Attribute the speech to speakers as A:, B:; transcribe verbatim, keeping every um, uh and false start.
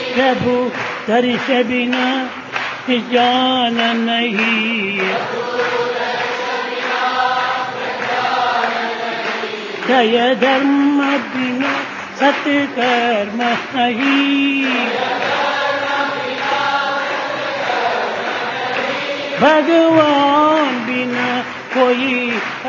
A: प्रभु दर्श बिना जान नहीं, जय धर्म बिना सत्कर्म नहीं, भगवान बिना कोई